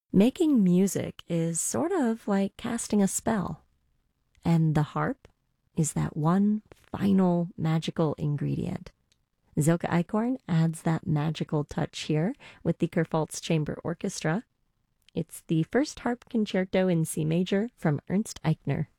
Making music is sort of like casting a spell, and the harp is that one final magical ingredient. Zilke Eichhorn adds that magical touch here with the Kurpfalz Chamber Orchestra. It's the first harp concerto in C major from Ernst Eichner.